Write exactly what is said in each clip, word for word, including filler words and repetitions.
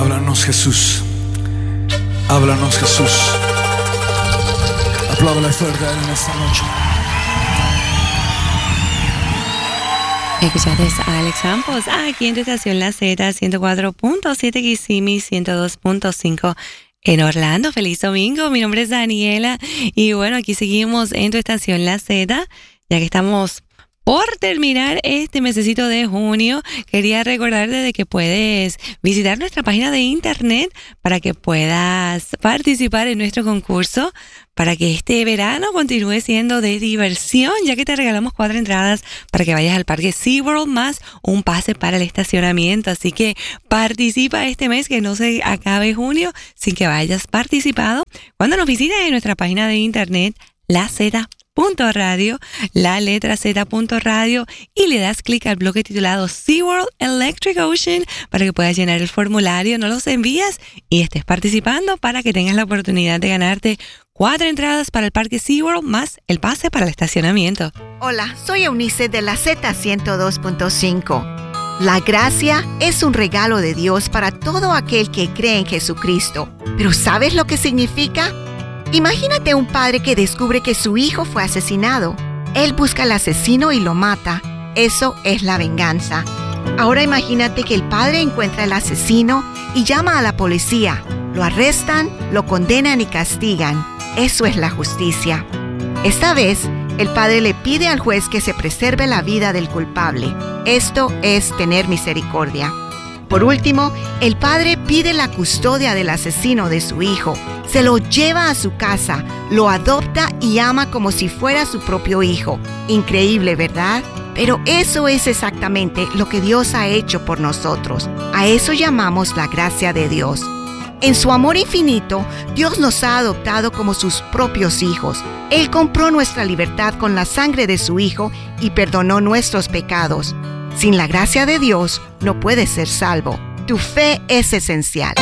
Háblanos, Jesús. Háblanos, Jesús. Apláudale fuerte a Él en esta noche. Escuchaste a Alex Campos aquí en tu estación La Z, ciento cuatro punto siete Kissimmee, ciento dos punto cinco en Orlando. Feliz domingo, mi nombre es Daniela y bueno, aquí seguimos en tu estación La Z, ya que estamos por terminar este mesecito de junio. Quería recordarte de que puedes visitar nuestra página de internet para que puedas participar en nuestro concurso, para que este verano continúe siendo de diversión, ya que te regalamos cuatro entradas para que vayas al parque SeaWorld más un pase para el estacionamiento. Así que participa este mes, que no se acabe junio sin que hayas participado, cuando nos visites en nuestra página de internet La Z punto radio, la letra Z punto radio, y le das clic al bloque titulado SeaWorld Electric Ocean para que puedas llenar el formulario, nos los envías y estés participando para que tengas la oportunidad de ganarte cuatro entradas para el parque SeaWorld más el pase para el estacionamiento. Hola, soy Eunice de la Z ciento dos punto cinco. La gracia es un regalo de Dios para todo aquel que cree en Jesucristo. ¿Pero sabes lo que significa? Imagínate un padre que descubre que su hijo fue asesinado. Él busca al asesino y lo mata. Eso es la venganza. Ahora imagínate que el padre encuentra al asesino y llama a la policía. Lo arrestan, lo condenan y castigan. Eso es la justicia. Esta vez, el padre le pide al juez que se preserve la vida del culpable. Esto es tener misericordia. Por último, el padre pide la custodia del asesino de su hijo. Se lo lleva a su casa, lo adopta y ama como si fuera su propio hijo. Increíble, ¿verdad? Pero eso es exactamente lo que Dios ha hecho por nosotros. A eso llamamos la gracia de Dios. En su amor infinito, Dios nos ha adoptado como sus propios hijos. Él compró nuestra libertad con la sangre de su Hijo y perdonó nuestros pecados. Sin la gracia de Dios, no puedes ser salvo. Tu fe es esencial.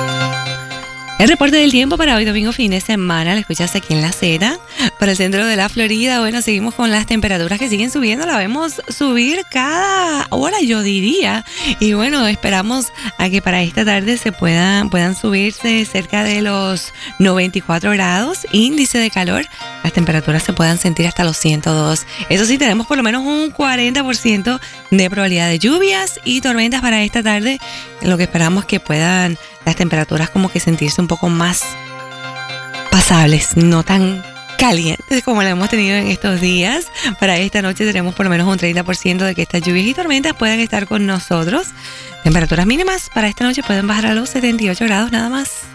El reporte del tiempo para hoy domingo fin de semana lo escuchas aquí en La Z. Para el centro de la Florida, bueno, seguimos con las temperaturas que siguen subiendo. La vemos subir cada hora, yo diría. Y bueno, esperamos a que para esta tarde se puedan, puedan subirse cerca de los noventa y cuatro grados. Índice de calor, las temperaturas se puedan sentir hasta los ciento dos. Eso sí, tenemos por lo menos un cuarenta por ciento de probabilidad de lluvias y tormentas para esta tarde. Lo que esperamos que puedan las temperaturas como que sentirse un poco más pasables, no tan calientes como la hemos tenido en estos días. Para esta noche tenemos por lo menos un treinta por ciento de que estas lluvias y tormentas puedan estar con nosotros. Temperaturas mínimas para esta noche pueden bajar a los setenta y ocho grados nada más.